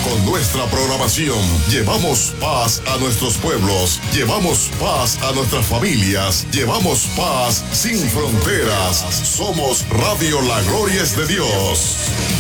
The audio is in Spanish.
Con nuestra programación llevamos paz a nuestros pueblos, llevamos paz a nuestras familias, llevamos paz sin fronteras. Somos Radio La Gloria es de Dios.